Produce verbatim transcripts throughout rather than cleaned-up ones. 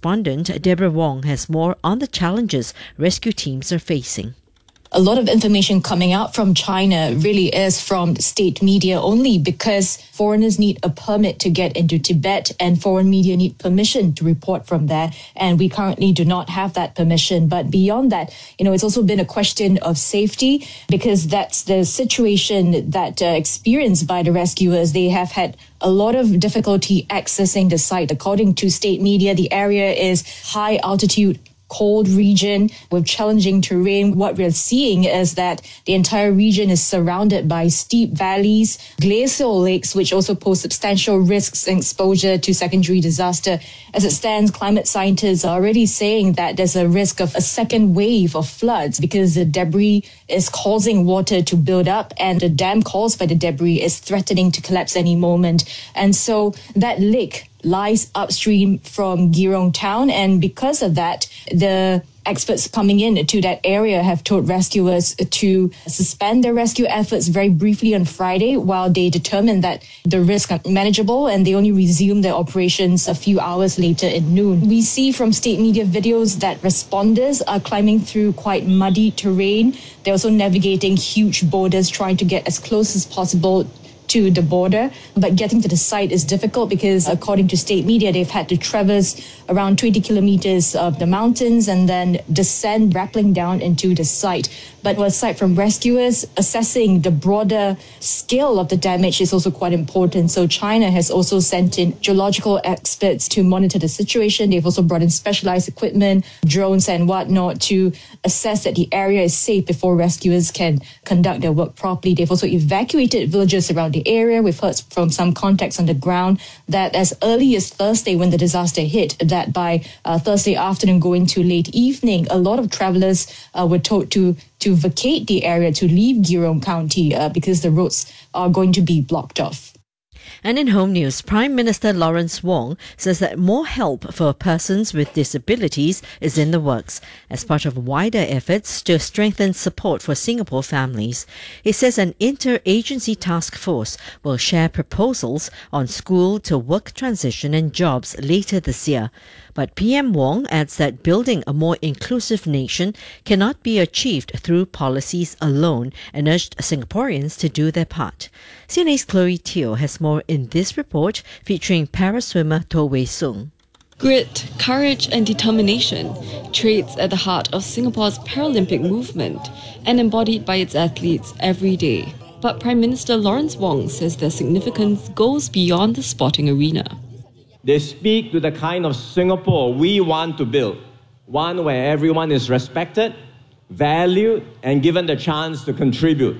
correspondent Deborah Wong has more on the challenges rescue teams are facing. A lot of information coming out from China really is from state media only, because foreigners need a permit to get into Tibet and foreign media need permission to report from there. And we currently do not have that permission. But beyond that, you know, it's also been a question of safety, because that's the situation that uh, experienced by the rescuers. They have had a lot of difficulty accessing the site. According to state media, the area is high altitude, cold region with challenging terrain. What we're seeing is that the entire region is surrounded by steep valleys, glacial lakes, which also pose substantial risks and exposure to secondary disaster. As it stands, climate scientists are already saying that there's a risk of a second wave of floods because the debris is causing water to build up, and the dam caused by the debris is threatening to collapse any moment. And so that lake lies upstream from Girong town, and because of that, the experts coming in to that area have told rescuers to suspend their rescue efforts very briefly on Friday while they determine that the risks are manageable, and they only resume their operations a few hours later at noon. We see from state media videos that responders are climbing through quite muddy terrain. They're also navigating huge boulders, trying to get as close as possible to the border, but getting to the site is difficult because, according to state media, they've had to traverse around twenty kilometers of the mountains and then descend, rappelling down into the site. But aside from rescuers, assessing the broader scale of the damage is also quite important. So China has also sent in geological experts to monitor the situation. They've also brought in specialized equipment, drones and whatnot, to assess that the area is safe before rescuers can conduct their work properly. They've also evacuated villages around the area. We've heard from some contacts on the ground that as early as Thursday, when the disaster hit, that by uh, Thursday afternoon going to late evening, a lot of travelers uh, were told to to vacate the area, to leave Girong County uh, because the roads are going to be blocked off. And in home news, Prime Minister Lawrence Wong says that more help for persons with disabilities is in the works as part of wider efforts to strengthen support for Singapore families. He says an interagency task force will share proposals on school to work transition and jobs later this year. But P M Wong adds that building a more inclusive nation cannot be achieved through policies alone and urged Singaporeans to do their part. C N A's Chloe Teo has more in this report featuring para-swimmer Toh Wei Sung. Grit, courage and determination, traits at the heart of Singapore's Paralympic movement and embodied by its athletes every day. But Prime Minister Lawrence Wong says their significance goes beyond the sporting arena. They speak to the kind of Singapore we want to build, one where everyone is respected, valued, and given the chance to contribute.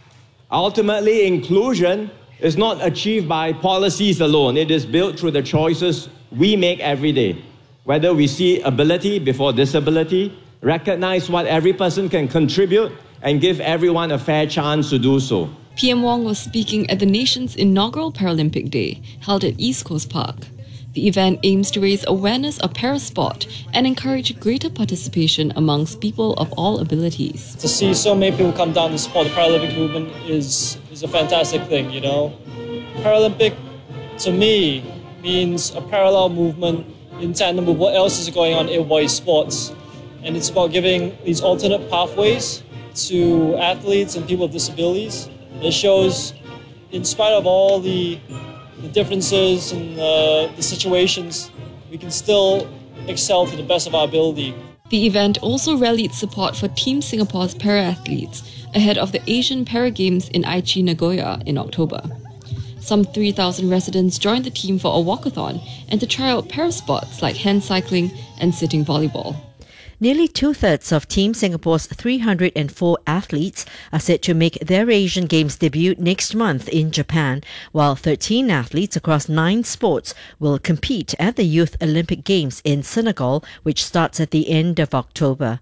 Ultimately, inclusion is not achieved by policies alone. It is built through the choices we make every day. Whether we see ability before disability, recognize what every person can contribute, and give everyone a fair chance to do so. P M Wong was speaking at the nation's inaugural Paralympic Day, held at East Coast Park. The event aims to raise awareness of parasport and encourage greater participation amongst people of all abilities. To see so many people come down to support the Paralympic movement is, is a fantastic thing, you know. Paralympic, to me, means a parallel movement in tandem with what else is going on in boys sports. And it's about giving these alternate pathways to athletes and people with disabilities. It shows, in spite of all the the differences and uh, the situations, we can still excel to the best of our ability. The event also rallied support for Team Singapore's para-athletes ahead of the Asian Para Games in Aichi, Nagoya in October. Some three thousand residents joined the team for a walkathon and to try out para-sports like hand cycling and sitting volleyball. Nearly two-thirds of Team Singapore's three hundred four athletes are set to make their Asian Games debut next month in Japan, while thirteen athletes across nine sports will compete at the Youth Olympic Games in Senegal, which starts at the end of October.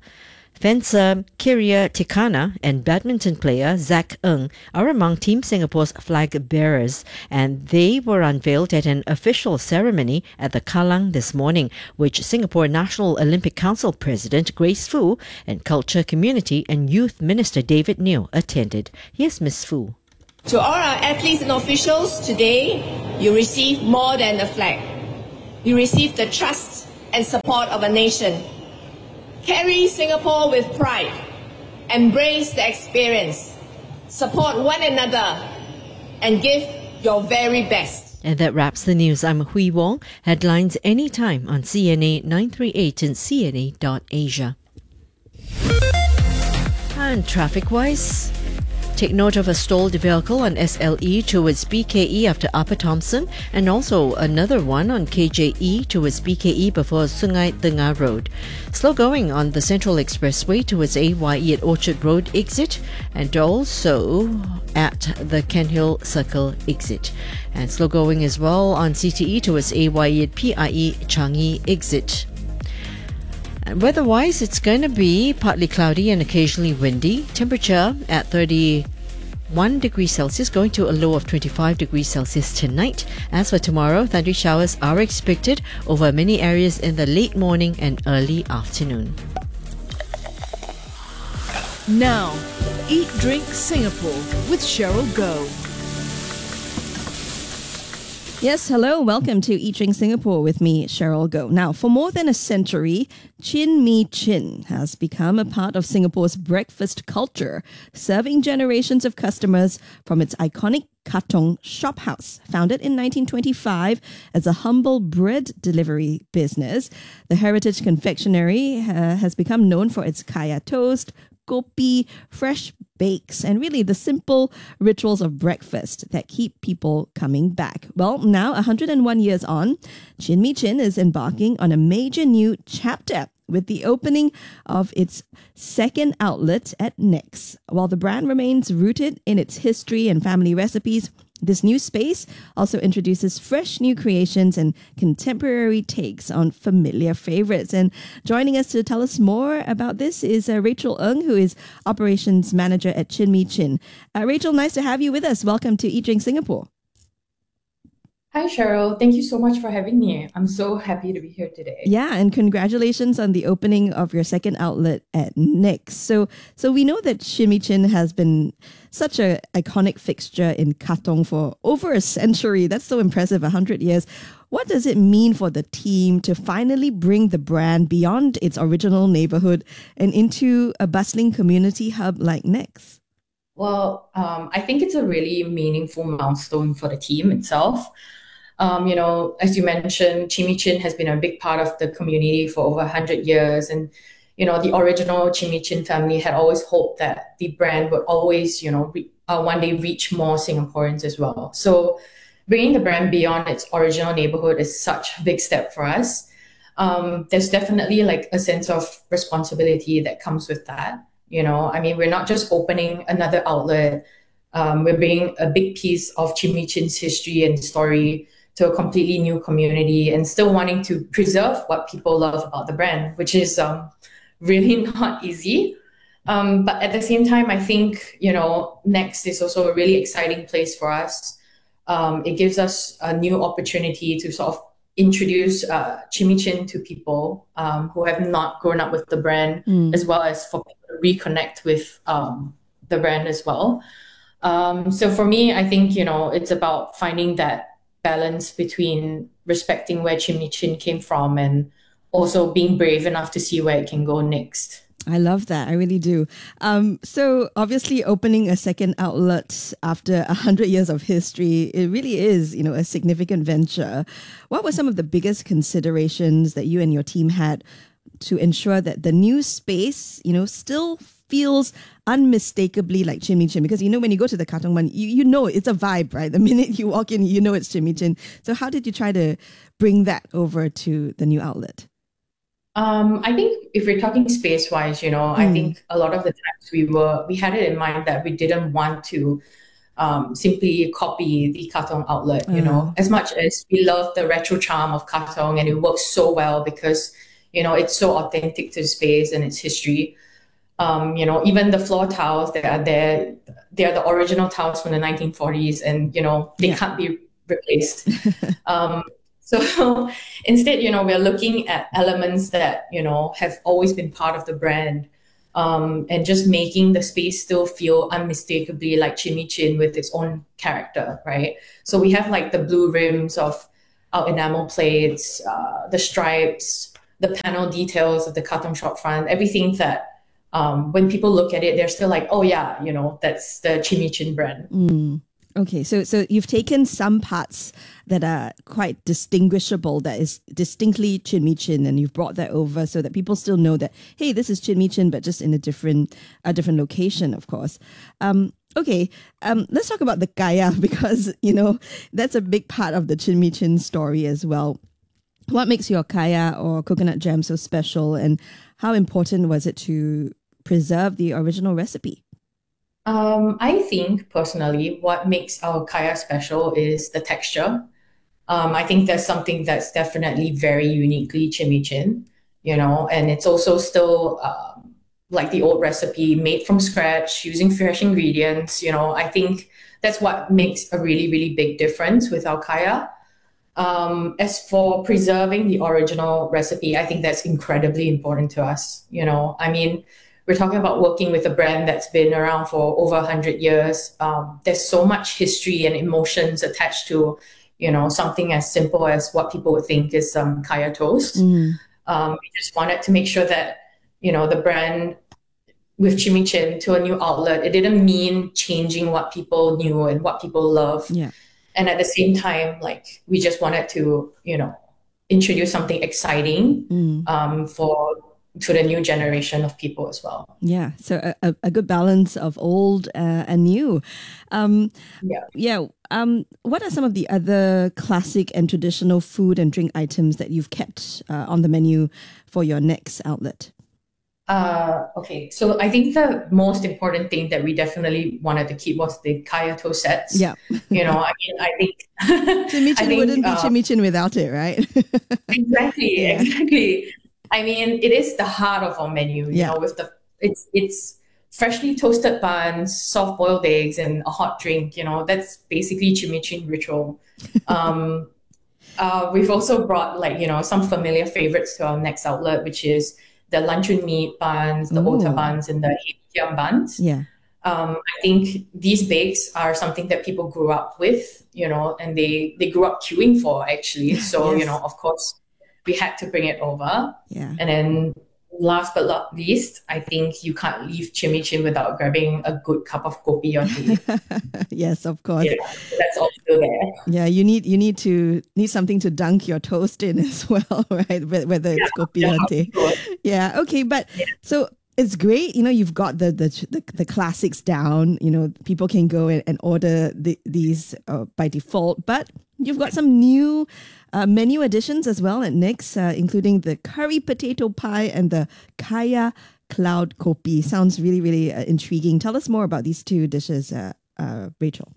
Fencer Kiria Tikana and badminton player Zach Ng are among Team Singapore's flag bearers, and they were unveiled at an official ceremony at the Kallang this morning, which Singapore National Olympic Council President Grace Fu and Culture, Community and Youth Minister David Neo attended. Here's Miz Fu. To all our athletes and officials, today you receive more than a flag. You receive the trust and support of a nation. Carry Singapore with pride. Embrace the experience. Support one another and give your very best. And that wraps the news. I'm Hui Wong. Headlines anytime on C N A nine thirty-eight and C N A dot asia. And traffic-wise, take note of a stalled vehicle on S L E towards B K E after Upper Thomson, and also another one on K J E towards B K E before Sungai Tengah Road. Slow going on the Central Expressway towards A Y E at Orchard Road exit, and also at the Cairnhill Circle exit. And slow going as well on C T E towards A Y E at P I E Changi exit. And weather-wise, it's going to be partly cloudy and occasionally windy. Temperature at thirty-one degrees Celsius, going to a low of twenty-five degrees Celsius tonight. As for tomorrow, thundery showers are expected over many areas in the late morning and early afternoon. Now, Eat Drink Singapore with Cheryl Goh. Yes, hello. Welcome to Eat Drink Singapore with me, Cheryl Goh. Now, for more than a century, Chin Mi Chin has become a part of Singapore's breakfast culture, serving generations of customers from its iconic Katong shop house. Founded in nineteen twenty-five as a humble bread delivery business, the Heritage Confectionery uh, has become known for its kaya toast, kopi, fresh bakes, and really the simple rituals of breakfast that keep people coming back. Well, now, one hundred one years on, Chin Mi Chin is embarking on a major new chapter with the opening of its second outlet at Nex. While the brand remains rooted in its history and family recipes, this new space also introduces fresh new creations and contemporary takes on familiar favorites. And joining us to tell us more about this is uh, Rachel Ng, who is Operations Manager at Chin Mi Chin. Uh, Rachel, nice to have you with us. Welcome to Eat Drink Singapore. Hi, Cheryl. Thank you so much for having me. I'm so happy to be here today. Yeah, and congratulations on the opening of your second outlet at Nex. So, so we know that Chin Mi Chin has been such an iconic fixture in Katong for over a century. That's so impressive, one hundred years. What does it mean for the team to finally bring the brand beyond its original neighborhood and into a bustling community hub like Nex? Well, um, I think it's a really meaningful milestone for the team itself. Um, you know, as you mentioned, Chin Mi Chin has been a big part of the community for over one hundred years. And, you know, the original Chin Mi Chin family had always hoped that the brand would always, you know, re- uh, one day reach more Singaporeans as well. So bringing the brand beyond its original neighborhood is such a big step for us. Um, there's definitely like a sense of responsibility that comes with that. You know, I mean, we're not just opening another outlet. Um, we're bringing a big piece of Chin Mi Chin's history and story to a completely new community and still wanting to preserve what people love about the brand, which is um, really not easy. Um, but at the same time, I think, you know, Next is also a really exciting place for us. Um, it gives us a new opportunity to sort of introduce uh, Chin Mi Chin to people um, who have not grown up with the brand, mm. as well as for people to reconnect with um, the brand as well. Um, so for me, I think, you know, it's about finding that balance between respecting where Chin Mi Chin came from and also being brave enough to see where it can go next. I love that. I really do. Um, so obviously opening a second outlet after one hundred years of history, it really is, you know, a significant venture. What were some of the biggest considerations that you and your team had to ensure that the new space, you know, still feels unmistakably like Chin Mi Chin? Because, you know, when you go to the Katong one, you, you know it's a vibe, right? The minute you walk in, you know it's Chin Mi Chin. So how did you try to bring that over to the new outlet? Um, I think if we're talking space-wise, you know, mm. I think a lot of the times we were, we had it in mind that we didn't want to um, simply copy the Katong outlet, you mm. know, as much as we love the retro charm of Katong and it works so well because, you know, it's so authentic to the space and its history. Um, you know, even the floor tiles that are there, they are the original tiles from the nineteen forties and, you know, they yeah. can't be replaced. um, So instead, you know, we're looking at elements that, you know, have always been part of the brand um, and just making the space still feel unmistakably like Chin Mi Chin with its own character, right? So we have like the blue rims of our enamel plates, uh, the stripes, the panel details of the Katong shop front, everything that um, when people look at it, they're still like, oh yeah, you know, that's the Chimmy Chin brand. Mm. Okay, so so you've taken some parts that are quite distinguishable, that is distinctly Chin Mi Chin, and you've brought that over so that people still know that, hey, this is Chin Mi Chin, but just in a different a different location, of course. Um, okay, um, let's talk about the kaya, because, you know, that's a big part of the Chin Mi Chin story as well. What makes your kaya or coconut jam so special, and how important was it to preserve the original recipe? Um, I think personally, what makes our kaya special is the texture. Um, I think that's something that's definitely very uniquely Chimmy Chin, you know, and it's also still um, like the old recipe, made from scratch, using fresh ingredients. You know, I think that's what makes a really, really big difference with our kaya. Um, as for preserving the original recipe, I think that's incredibly important to us. You know, I mean, we're talking about working with a brand that's been around for over one hundred years. Um, there's so much history and emotions attached to, you know, something as simple as what people would think is some um, kaya toast. Mm. Um, we just wanted to make sure that, you know, the brand with Chimmy Chin to a new outlet, it didn't mean changing what people knew and what people love. Yeah. And at the same time, like, we just wanted to, you know, introduce something exciting mm. um, for to the new generation of people as well. Yeah, so a, a good balance of old uh, and new. Um, yeah. Yeah. Um, what are some of the other classic and traditional food and drink items that you've kept uh, on the menu for your next outlet? Uh, okay, so I think the most important thing that we definitely wanted to keep was the kaya toast sets. Yeah. You know, I mean, I think... Chimmy Chin wouldn't uh, be Chimmy Chin without it, right? Exactly, yeah. exactly. I mean, it is the heart of our menu, you yeah. know, with the, it's, it's freshly toasted buns, soft boiled eggs, and a hot drink, you know, that's basically Chimmy Chin ritual. Um, uh, we've also brought, like, you know, some familiar favorites to our next outlet, which is the luncheon meat buns, the Ooh. ota buns, and the kiam buns. Yeah. Um, I think these bakes are something that people grew up with, you know, and they, they grew up queuing for, actually. So, yes. you know, of course, we had to bring it over. Yeah. And then last but not least, I think you can't leave Chimmy Chin without grabbing a good cup of kopi or tea. Yes, of course. Yeah, so that's also there. Yeah, you need you need to need something to dunk your toast in as well, right? Whether it's yeah, kopi yeah, or tea. sure. Yeah, okay, but yeah. so it's great, you know, you've got the the the, the classics down, you know, people can go and, and order the, these uh, by default, but you've got some new uh, menu additions as well at Nick's, uh, including the curry potato pie and the kaya cloud kopi. Sounds really, really uh, intriguing. Tell us more about these two dishes, uh, uh, Rachel.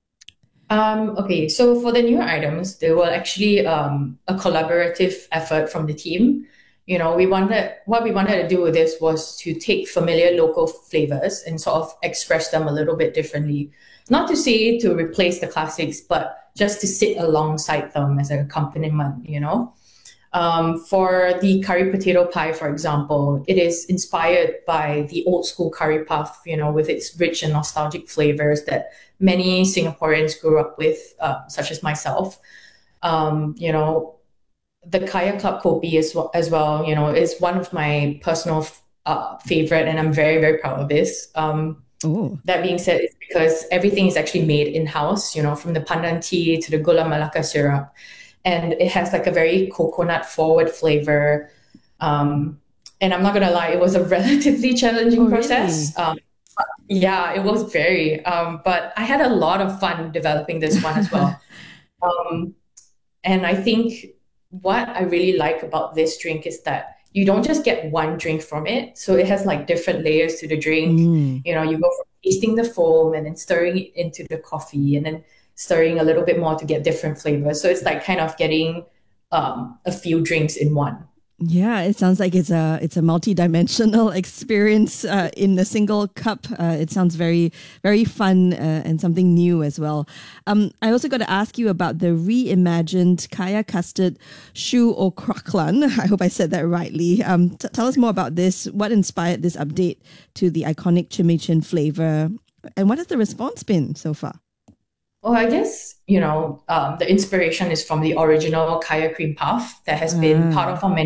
Um, okay, so for the newer items, they were actually um, a collaborative effort from the team. You know, we wanted, what we wanted to do with this was to take familiar local flavors and sort of express them a little bit differently. Not to say to replace the classics, but just to sit alongside them as an accompaniment, you know. Um, for the curry potato pie, for example, it is inspired by the old school curry puff, you know, with its rich and nostalgic flavors that many Singaporeans grew up with, uh, such as myself. Um, you know, the Kaya Club Kopi as well, as well, you know, is one of my personal uh, favorite, and I'm very, very proud of this. Um, Ooh. That being said, it's because everything is actually made in-house, you know, from the pandan tea to the gula melaka syrup. And it has like a very coconut forward flavor. Um, and I'm not going to lie, it was a relatively challenging oh, process. Really? Um, yeah, it was very, um, but I had a lot of fun developing this one as well. um, and I think what I really like about this drink is that you don't just get one drink from it. So it has like different layers to the drink. Mm. You know, you go from tasting the foam and then stirring it into the coffee and then stirring a little bit more to get different flavors. So it's like kind of getting um, a few drinks in one. Yeah, it sounds like it's a it's a multi-dimensional experience uh, in a single cup. Uh, it sounds very, very fun uh, and something new as well. Um, I also got to ask you about the reimagined Kaya Custard Shu O Kraklan. I hope I said that rightly. Um, t- tell us more about this. What inspired this update to the iconic Chimmy Chin flavor? And what has the response been so far? Well, I guess, you know, um, the inspiration is from the original Kaya cream puff that has been Ah. part of our menu for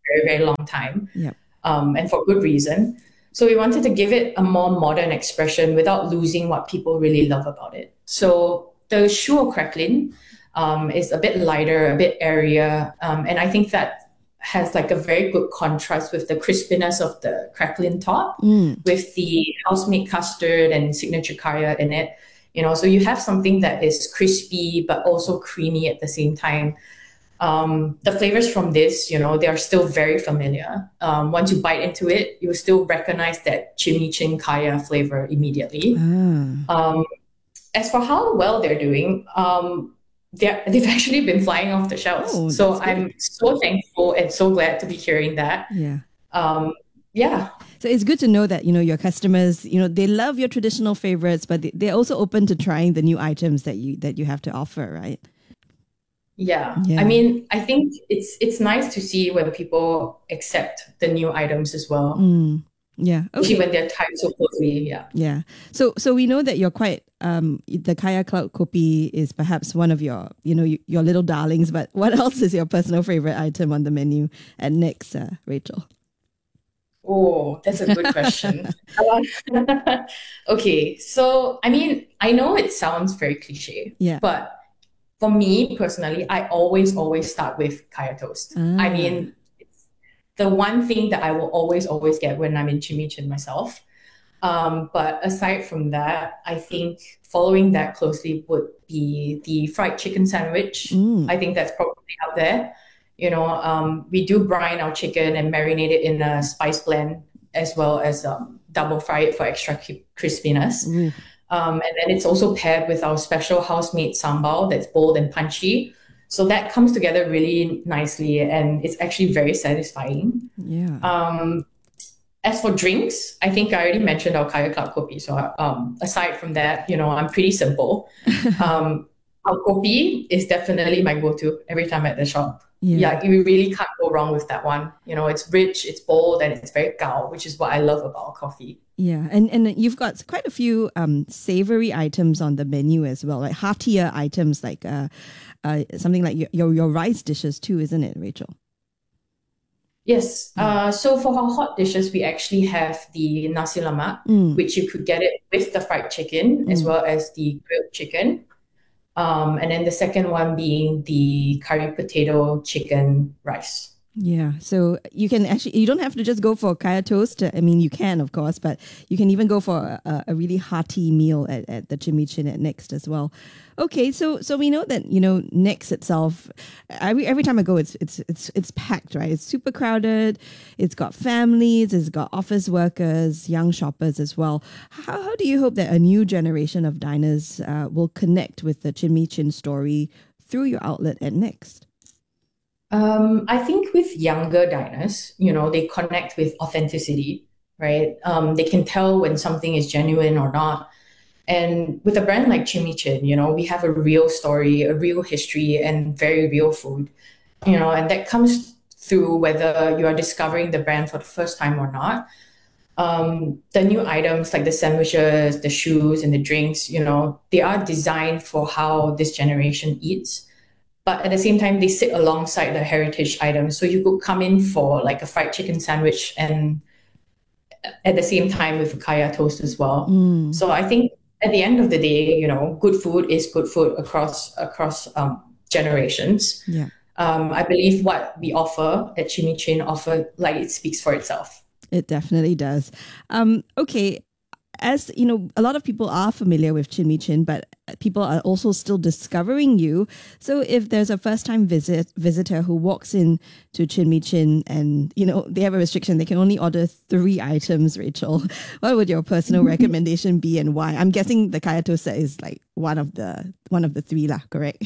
very, very long time, Yeah. um, and for good reason. So we wanted to give it a more modern expression without losing what people really love about it. So the shuo cracklin um, is a bit lighter, a bit airier, um, and I think that has like a very good contrast with the crispiness of the cracklin top, Mm. with the house-made custard and signature kaya in it. You know, so you have something that is crispy but also creamy at the same time. Um, the flavors from this, you know, they are still very familiar. Um, once you bite into it, you will still recognize that chimichurri kaya flavor immediately. Ah. Um, as for how well they're doing, um, they're, they've actually been flying off the shelves. Oh, so that's I'm so thankful and so glad to be hearing that. Yeah. Um, yeah. So it's good to know that, you know, your customers, you know, they love your traditional favorites, but they, they're also open to trying the new items that you that you have to offer, right? Yeah. Yeah. I mean, I think it's it's nice to see when people accept the new items as well. Mm. Yeah. Especially Okay. when they're tied so closely. Yeah. Yeah. So so we know that you're quite um the Kaya Cloud Kopi is perhaps one of your, you know, y- your little darlings, but what else is your personal favorite item on the menu at Next, uh, Rachel? Oh, that's a good question. Uh, okay, so I mean, I know it sounds very cliche, Yeah. but for me personally, I always, always start with kaya toast. I Ah. mean, it's the one thing that I will always, always get when I'm in Chimichurri myself. Um, but aside from that, I think following that closely would be the fried chicken sandwich. Mm. I think that's probably out there. You know, um, we do brine our chicken and marinate it in a spice blend, as well as um, double fry it for extra cri- crispiness. Ooh. Um, and then it's also paired with our special house-made sambal that's bold and punchy. So that comes together really nicely, and it's actually very satisfying. Yeah. Um, as for drinks, I think I already mentioned our Kaya Club Kopi. So um, aside from that, you know, I'm pretty simple. Um, our kopi is definitely my go-to every time at the shop. Yeah. Yeah, you really can't go wrong with that one. You know, it's rich, it's bold, and it's very gao, which is what I love about coffee. Yeah, and and you've got quite a few um, savory items on the menu as well, like heartier items, like uh, uh, something like your, your your rice dishes too, isn't it, Rachel? Yes. Uh, so for our hot dishes, we actually have the nasi lemak, Mm. which you could get it with the fried chicken as well as the grilled chicken. Um, and then the second one being the curry potato chicken rice. Yeah, so you can actually, you don't have to just go for kaya toast. I mean, you can, of course, but you can even go for a, a really hearty meal at, at the Chimichurri at Next as well. Okay, so so we know that, you know, Next itself, every every time I go, it's it's it's it's packed, right? It's super crowded. It's got families, it's got office workers, young shoppers as well. How how do you hope that a new generation of diners uh, will connect with the Chimichurri story through your outlet at Next? Um, I think with younger diners, you know, they connect with authenticity, right? Um, they can tell when something is genuine or not. And with a brand like Chimichurri, you know, we have a real story, a real history, and very real food, you know, and that comes through whether you are discovering the brand for the first time or not. Um, the new items like the sandwiches, the shoes, and the drinks, you know, they are designed for how this generation eats. But at the same time, they sit alongside the heritage items. So you could come in for like a fried chicken sandwich and at the same time with a kaya toast as well. Mm. So I think at the end of the day, you know, good food is good food across across um, generations. Yeah. Um, I believe what we offer at Chimichurri offer, like it speaks for itself. It definitely does. Um, okay, as you know, a lot of people are familiar with Chimichurri, but people are also still discovering you. So if there's a first-time visit visitor who walks in to Chimichurri and, you know, they have a restriction, they can only order three items, Rachel, what would your personal recommendation be and why? I'm guessing the kaya toast set is like one of the one of the three, lah, correct?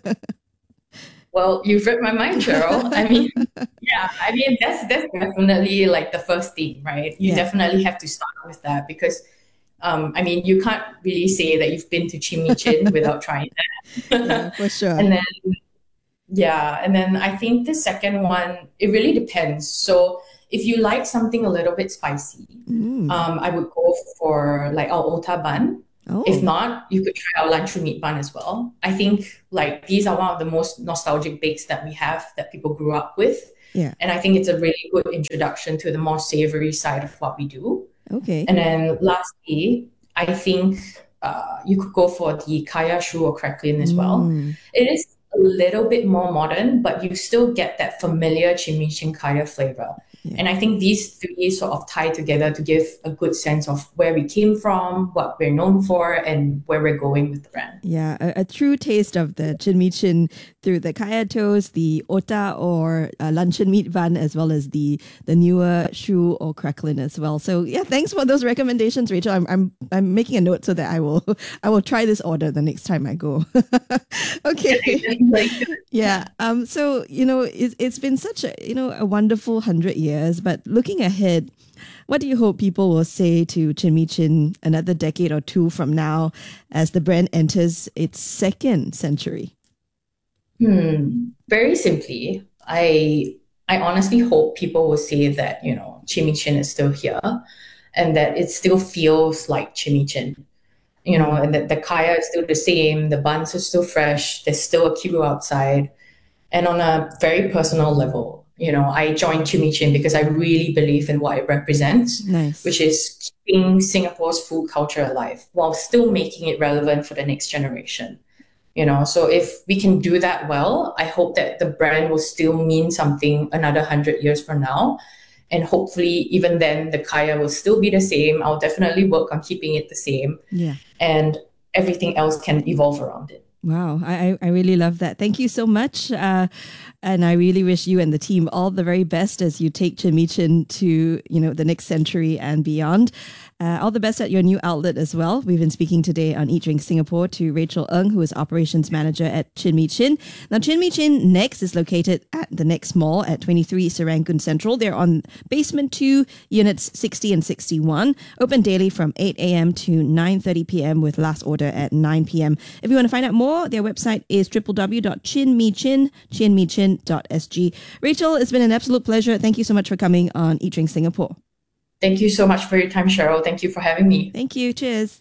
Well, you've read my mind, Cheryl. I mean, yeah, I mean, that's that's definitely like the first thing, right? You Yeah. definitely have to start with that because, um, I mean, you can't really say that you've been to Chimichurri without trying that. Yeah, for sure. And then, yeah, and then I think the second one, it really depends. So if you like something a little bit spicy, Mm. um, I would go for like our ota bun. Oh. If not, you could try our lanchu meat bun as well. I think like these are one of the most nostalgic bakes that we have that people grew up with. Yeah. And I think it's a really good introduction to the more savory side of what we do. Okay. And then lastly, I think uh, you could go for the kaya shu or cracklin as well. Mm. It is a little bit more modern, but you still get that familiar chimichurri kaya flavor. Yeah. And I think these three sort of tie together to give a good sense of where we came from, what we're known for, and where we're going with the brand. Yeah, a, a true taste of the chin mi chin through the kaya toast, the ota or uh, luncheon meat bun, as well as the the newer shu or cracklin as well. So yeah, thanks for those recommendations, Rachel. I'm I'm I'm making a note so that I will I will try this order the next time I go. Okay. Yeah. Um. So you know, it's it's been such a you know a wonderful hundred years, but looking ahead, what do you hope people will say to Chin Mi Chin another decade or two from now as the brand enters its second century? Hmm. Very simply, I I honestly hope people will say that, you know, Chimichin is still here and that it still feels like Chimichin. You know, and that the kaya is still the same, the buns are still fresh, there's still a queue outside. And on a very personal level, you know, I joined Chimichin because I really believe in what it represents, Nice. which is keeping Singapore's food culture alive while still making it relevant for the next generation. You know, so if we can do that well, I hope that the brand will still mean something another hundred years from now. And hopefully even then the kaya will still be the same. I'll definitely work on keeping it the same. Yeah. And everything else can evolve around it. Wow, I, I really love that. Thank you so much. Uh, and I really wish you and the team all the very best as you take Chimichin to, you know, the next century and beyond. Uh, all the best at your new outlet as well. We've been speaking today on Eat Drink Singapore to Rachel Ng, who is operations manager at Chin Mi Chin. Now, Chin Mi Chin next is located at the Next Mall at twenty-three Serangoon Central. They're on basement two, units sixty and sixty-one. Open daily from eight a.m. to nine thirty p.m. with last order at nine p.m. If you want to find out more, their website is w w w dot chin mi chin chin mi chin dot s g. Rachel, it's been an absolute pleasure. Thank you so much for coming on Eat Drink Singapore. Thank you so much for your time, Cheryl. Thank you for having me. Thank you. Cheers.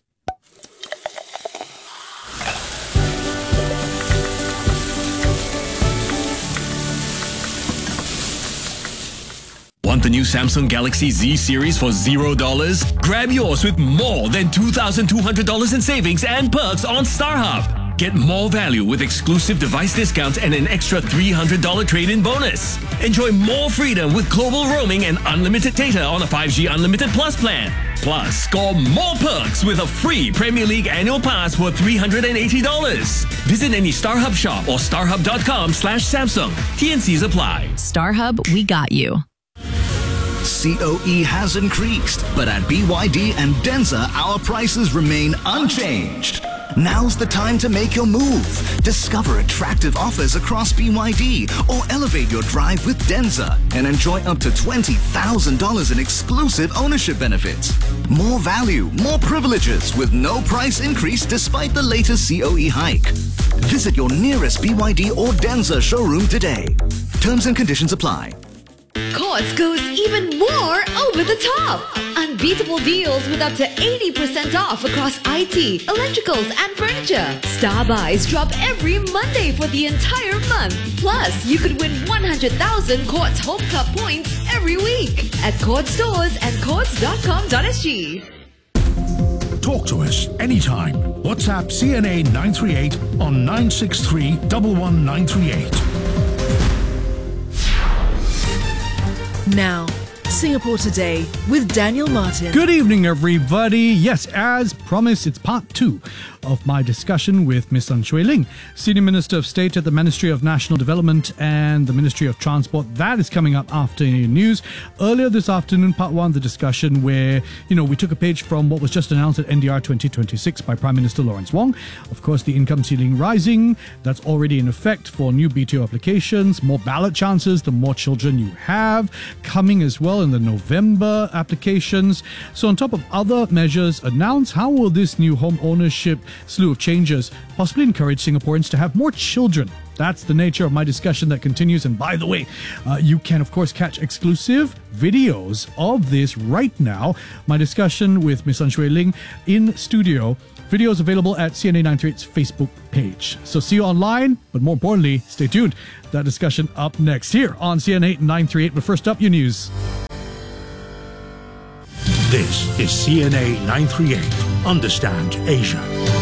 Want the new Samsung Galaxy Z series for zero dollars? Grab yours with more than two thousand two hundred dollars in savings and perks on StarHub. Get more value with exclusive device discounts and an extra three hundred dollars trade-in bonus. Enjoy more freedom with global roaming and unlimited data on a five G Unlimited Plus plan. Plus, score more perks with a free Premier League annual pass worth three hundred eighty dollars. Visit any StarHub shop or starhub.com slash Samsung. T N Cs apply. StarHub, we got you. C O E has increased, but at B Y D and Denza, our prices remain unchanged. Now's the time to make your move. Discover attractive offers across B Y D or elevate your drive with Denza and enjoy up to twenty thousand dollars in exclusive ownership benefits. More value, more privileges with no price increase despite the latest C O E hike. Visit your nearest B Y D or Denza showroom today. Terms and conditions apply. Courts goes even more over the top. Unbeatable deals with up to eighty percent off across I T, electricals and furniture. Star Buys drop every Monday for the entire month. Plus, you could win one hundred thousand Courts Home Cup points every week at Courts stores and courts dot com dot s g. Talk to us anytime. WhatsApp C N A nine three eight on nine six three, one one nine three eight. Now, Singapore Today with Daniel Martin. Good evening, everybody. Yes, as promised, it's part two of my discussion with Miz Sun Xueling, Senior Minister of State at the Ministry of National Development and the Ministry of Transport. That is coming up after news. Earlier this afternoon, part one, the discussion where, you know, we took a page from what was just announced at N D R twenty twenty-six by Prime Minister Lawrence Wong. Of course, the income ceiling rising. That's already in effect for new B T O applications. More ballot chances, the more children you have. Coming as well in the November applications. So on top of other measures announced, how will this new home ownership slew of changes possibly encourage Singaporeans to have more children? That's the nature of my discussion that continues. And by the way, uh, you can, of course, catch exclusive videos of this right now. My discussion with Miz An Shui Ling in studio. Videos available at C N A nine thirty-eight's Facebook page. So see you online, but more importantly, stay tuned. That discussion up next here on C N A nine thirty-eight. But first up, your news. This is C N A nine thirty-eight. Understand Asia.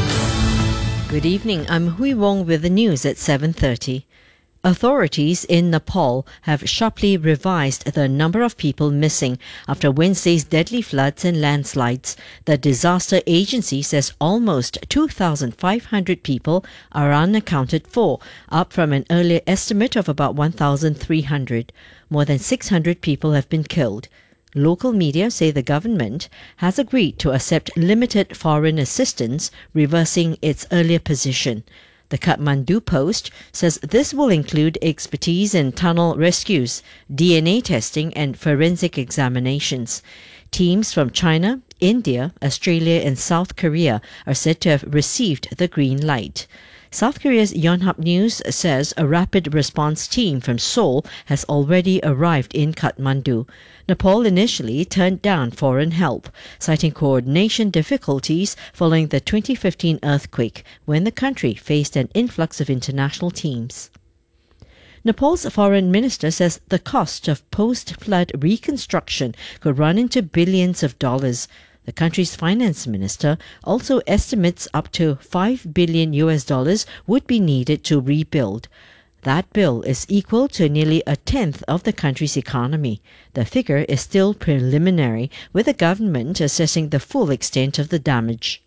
Good evening. I'm Hui Wong with the news at seven thirty. Authorities in Nepal have sharply revised the number of people missing after Wednesday's deadly floods and landslides. The disaster agency says almost two thousand five hundred people are unaccounted for, up from an earlier estimate of about one thousand three hundred. More than six hundred people have been killed. Local media say the government has agreed to accept limited foreign assistance, reversing its earlier position. The Kathmandu Post says this will include expertise in tunnel rescues, D N A testing and forensic examinations. Teams from China, India, Australia and South Korea are said to have received the green light. South Korea's Yonhap News says a rapid response team from Seoul has already arrived in Kathmandu. Nepal initially turned down foreign help, citing coordination difficulties following the twenty fifteen earthquake, when the country faced an influx of international teams. Nepal's foreign minister says the cost of post-flood reconstruction could run into billions of dollars. The country's finance minister also estimates up to five billion U S dollars would be needed to rebuild. That bill is equal to nearly a tenth of the country's economy. The figure is still preliminary, with the government assessing the full extent of the damage.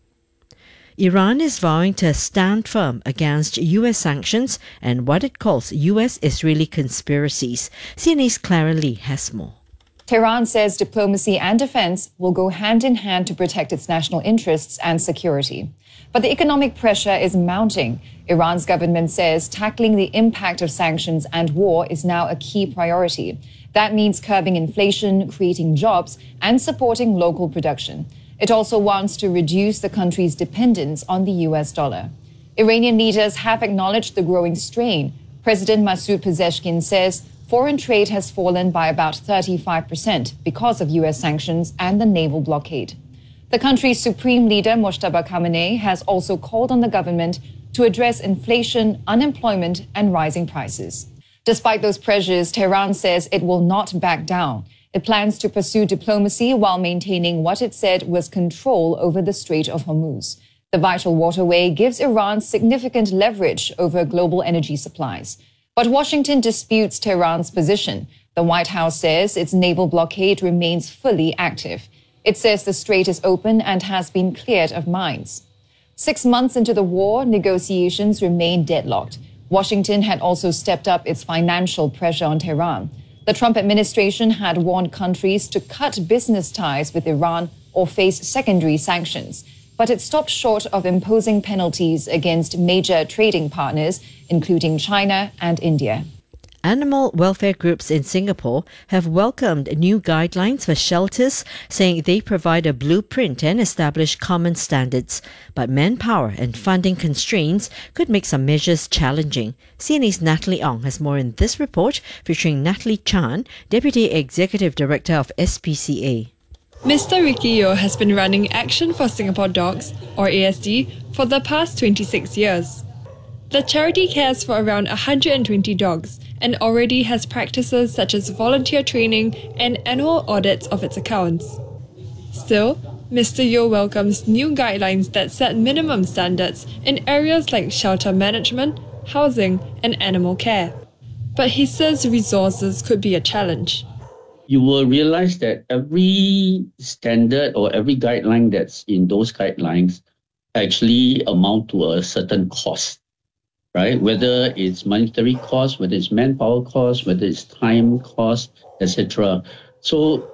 Iran is vowing to stand firm against U S sanctions and what it calls U S-Israeli conspiracies. C N A's Clara Lee has more. Tehran says diplomacy and defense will go hand in hand to protect its national interests and security. But the economic pressure is mounting. Iran's government says tackling the impact of sanctions and war is now a key priority. That means curbing inflation, creating jobs, and supporting local production. It also wants to reduce the country's dependence on the U S dollar. Iranian leaders have acknowledged the growing strain. President Masoud Pezeshkian says foreign trade has fallen by about thirty-five percent because of U S sanctions and the naval blockade. The country's supreme leader, Mojtaba Khamenei, has also called on the government to address inflation, unemployment, and rising prices. Despite those pressures, Tehran says it will not back down. It plans to pursue diplomacy while maintaining what it said was control over the Strait of Hormuz. The vital waterway gives Iran significant leverage over global energy supplies. But Washington disputes Tehran's position. The White House says its naval blockade remains fully active. It says the strait is open and has been cleared of mines. Six months into the war, negotiations remain deadlocked. Washington had also stepped up its financial pressure on Tehran. The Trump administration had warned countries to cut business ties with Iran or face secondary sanctions. But it stopped short of imposing penalties against major trading partners, including China and India. Animal welfare groups in Singapore have welcomed new guidelines for shelters, saying they provide a blueprint and establish common standards. But manpower and funding constraints could make some measures challenging. C N A's Natalie Ong has more in this report, featuring Natalie Chan, Deputy Executive Director of S P C A. Mister Ricky Yeo has been running Action for Singapore Dogs, or A S D, for the past twenty-six years. The charity cares for around one hundred twenty dogs and already has practices such as volunteer training and annual audits of its accounts. Still, Mister Yeo welcomes new guidelines that set minimum standards in areas like shelter management, housing, and animal care. But he says resources could be a challenge. You will realize that every standard or every guideline that's in those guidelines actually amount to a certain cost, right? Whether it's monetary cost, whether it's manpower cost, whether it's time cost, et cetera. So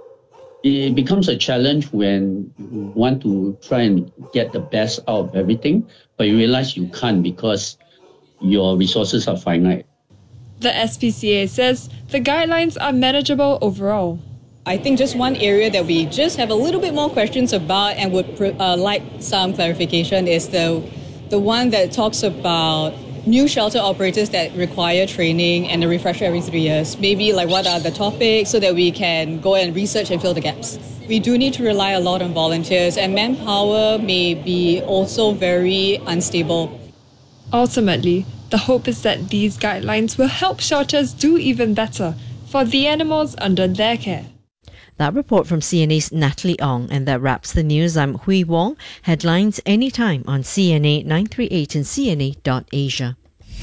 it becomes a challenge when you want to try and get the best out of everything, but you realize you can't because your resources are finite. The S P C A says the guidelines are manageable overall. I think just one area that we just have a little bit more questions about and would uh, like some clarification is the the one that talks about new shelter operators that require training and a refresher every three years. Maybe like what are the topics so that we can go and research and fill the gaps. We do need to rely a lot on volunteers, and manpower may be also very unstable. Ultimately, the hope is that these guidelines will help shelters do even better for the animals under their care. That report from C N A's Natalie Ong, and that wraps the news. I'm Hui Wong. Headlines anytime on C N A nine three eight and C N A dot Asia.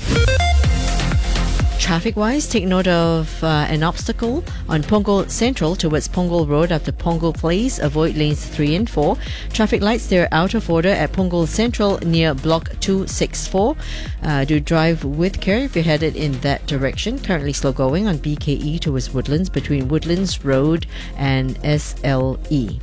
Traffic-wise, take note of uh, an obstacle on Punggol Central towards Punggol Road after Punggol Place. Avoid lanes three and four. Traffic lights, they're out of order at Punggol Central near Block two sixty-four. Uh, do drive with care if you're headed in that direction. Currently slow going on B K E towards Woodlands between Woodlands Road and S L E.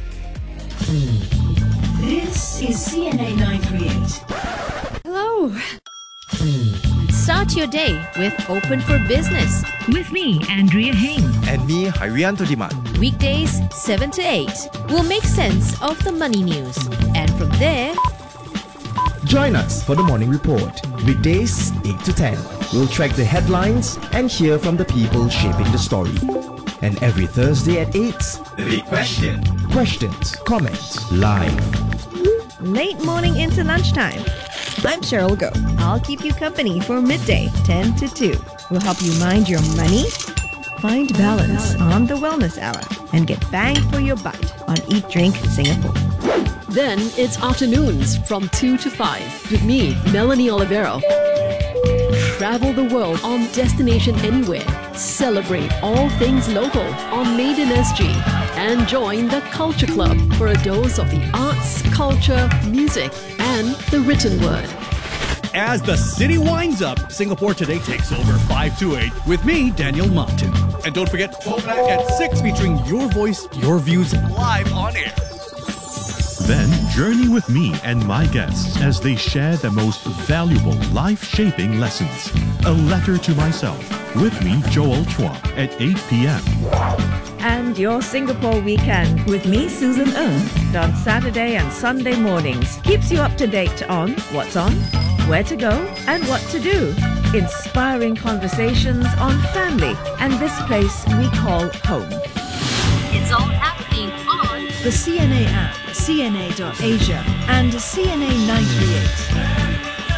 This is C N A nine three eight. Hello. Start your day with Open for Business. With me, Andrea Heng. And me, Harianto Diman. Weekdays, seven to eight. We'll make sense of the money news. And from there, join us for the morning report. Weekdays, eight to ten. We'll track the headlines and hear from the people shaping the story. And every Thursday at eight, The Big Question. Questions, comments, live. Late morning into lunchtime. I'm Cheryl Go. I'll keep you company for midday, ten to two. We'll help you mind your money, find balance on the Wellness Hour, and get bang for your buck on Eat Drink Singapore. Then it's afternoons from two to five with me, Melanie Olivero. Travel the world on Destination Anywhere. Celebrate all things local on Made in S G. And join the Culture Club for a dose of the arts, culture, music, and the written word. As the city winds up, Singapore Today takes over five to eight with me, Daniel Martin. And don't forget, Talk Back at six featuring your voice, your views live on air. Then journey with me and my guests as they share the most valuable life-shaping lessons. A Letter to Myself with me, Joel Chua, at eight p.m. And your Singapore weekend with me, Susan Ng, on Saturday and Sunday mornings. Keeps you up to date on what's on, where to go, and what to do. Inspiring conversations on family and this place we call home. it's all happening on The C N A app, C N A dot Asia, and C N A nine three eight.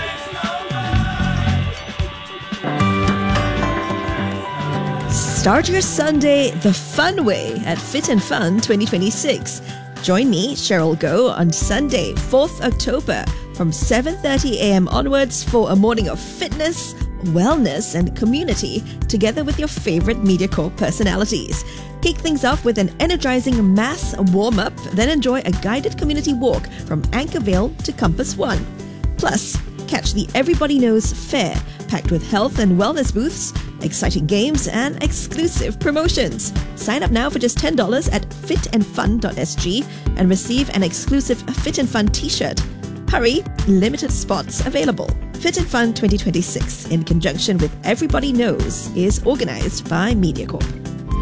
Start your Sunday the fun way at Fit and Fun twenty twenty-six. Join me, Cheryl Go, on Sunday, fourth October from seven thirty a.m. onwards for a morning of fitness, wellness and community together with your favorite MediaCorp personalities. Kick things off with an energizing mass warm-up, then enjoy a guided community walk from Anchorvale to Compass One. Plus, catch the Everybody Knows Fair, packed with health and wellness booths, exciting games, and exclusive promotions. Sign up now for just ten dollars at fit and fun dot s g and receive an exclusive Fit and Fun t-shirt. Hurry, limited spots available. Fit and Fun twenty twenty-six, in conjunction with Everybody Knows, is organized by MediaCorp.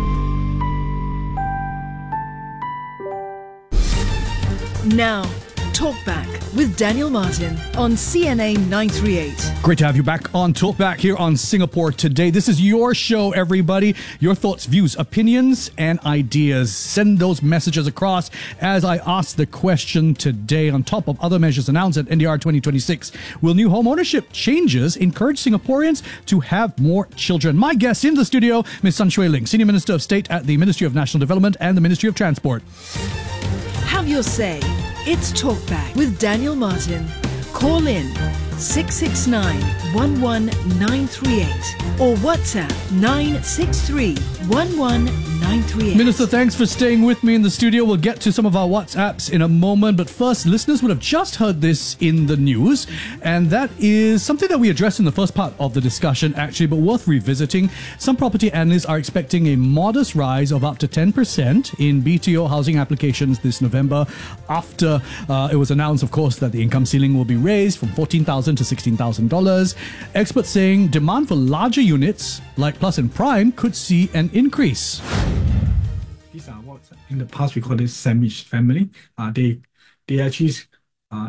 Now, Talkback with Daniel Martin on C N A nine three eight. Great to have you back on Talkback here on Singapore Today. This is your show, everybody. Your thoughts, views, opinions, and ideas. Send those messages across as I ask the question today. On top of other measures announced at N D R twenty twenty-six, will new home ownership changes encourage Singaporeans to have more children? My guest in the studio, Miz Sun Shui Ling, Senior Minister of State at the Ministry of National Development and the Ministry of Transport. Have your say. It's Talkback with Daniel Martin. Call in six six nine, one one nine three eight or WhatsApp nine six three, one one nine three eight. Minister, thanks for staying with me in the studio. We'll get to some of our WhatsApps in a moment, but first, listeners would have just heard this in the news, and that is something that we addressed in the first part of the discussion, actually, but worth revisiting. Some property analysts are expecting a modest rise of up to ten percent in B T O housing applications this November, after uh, it was announced, of course, that the income ceiling will be raised from fourteen thousand dollars to sixteen thousand dollars. Experts saying demand for larger units like Plus and Prime could see an increase. These are what in the past we call it sandwich family. Uh, they they actually uh, it,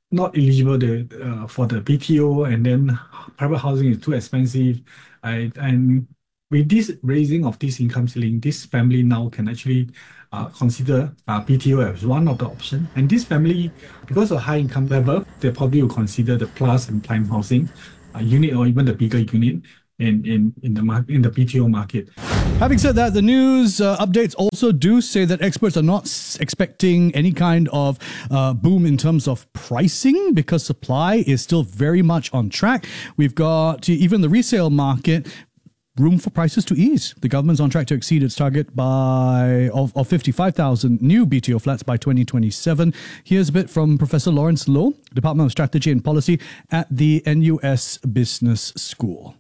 not eligible the, uh, for the B T O, and then private housing is too expensive. I, and with this raising of this income ceiling, this family now can actually uh, consider uh, B T O as one of the options. And this family, because of high income level, they probably will consider the plus and prime housing uh, unit, or even the bigger unit in, in, in, the, mar- in the B T O market. Having said that, the news uh, updates also do say that experts are not s- expecting any kind of uh, boom in terms of pricing because supply is still very much on track. We've got even the resale market, room for prices to ease. The government's on track to exceed its target by of, of fifty-five thousand new B T O flats by twenty twenty-seven. Here's a bit from Professor Lawrence Loh, Department of Strategy and Policy at the N U S Business School.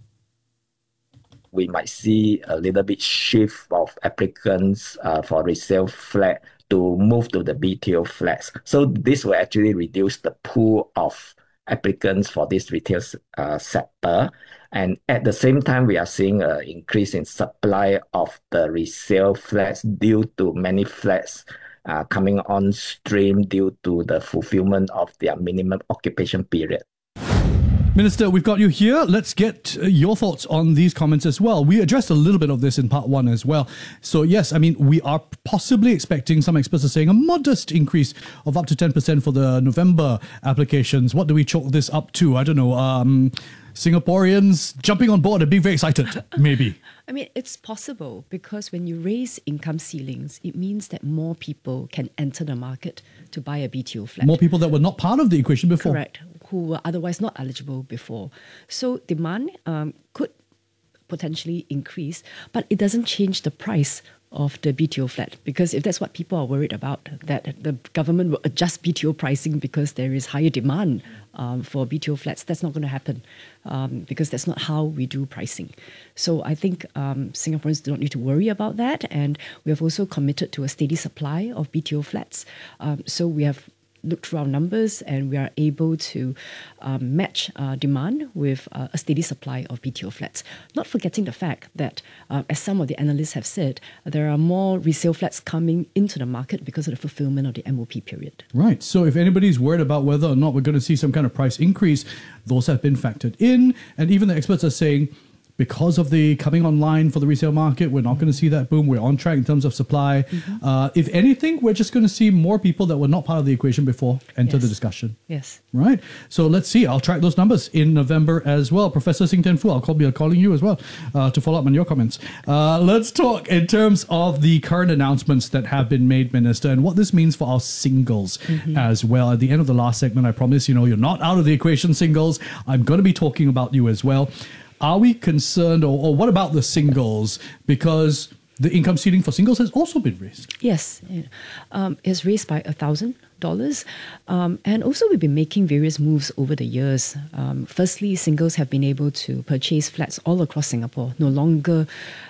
We might see a little bit shift of applicants uh, for resale flat to move to the B T O flats. So this will actually reduce the pool of applicants for this retail uh, sector. And at the same time, we are seeing an increase in supply of the resale flats due to many flats uh, coming on stream due to the fulfillment of their minimum occupation period. Minister, we've got you here. Let's get uh, your thoughts on these comments as well. We addressed a little bit of this in part one as well. So yes, I mean, we are possibly expecting, some experts are saying, a modest increase of up to ten percent for the November applications. What do we chalk this up to? I don't know. Um, Singaporeans jumping on board and being very excited, maybe. I mean, it's possible because when you raise income ceilings, it means that more people can enter the market to buy a B T O flat. More people that were not part of the equation before. Correct, who were otherwise not eligible before. So demand um, could potentially increase, but it doesn't change the price of the B T O flat, because if that's what people are worried about, that the government will adjust B T O pricing because there is higher demand um, for B T O flats, that's not going to happen um, because that's not how we do pricing. So I think um, Singaporeans do not need to worry about that, and we have also committed to a steady supply of B T O flats. Um, so we have look through our numbers and we are able to um, match uh, demand with uh, a steady supply of B T O flats. Not forgetting the fact that, uh, as some of the analysts have said, there are more resale flats coming into the market because of the fulfillment of the M O P period. Right. So if anybody's worried about whether or not we're going to see some kind of price increase, those have been factored in. And even the experts are saying, because of the coming online for the resale market, we're not going to see that boom. We're on track in terms of supply. Mm-hmm. Uh, if anything, we're just going to see more people that were not part of the equation before enter Yes. the discussion. Yes. Right. So let's see. I'll track those numbers in November as well. Professor Sing Ten Fu, I'll call, be calling you as well uh, to follow up on your comments. Uh, let's talk in terms of the current announcements that have been made, Minister, and what this means for our singles Mhm. as well. At the end of the last segment, I promise, you know, you're not out of the equation, singles. I'm going to be talking about you as well. Are we concerned, or, or what about the singles? Because the income ceiling for singles has also been raised. Yes, yeah. um, it's raised by a thousand dollars, um, and also we've been making various moves over the years. Um, firstly, singles have been able to purchase flats all across Singapore, no longer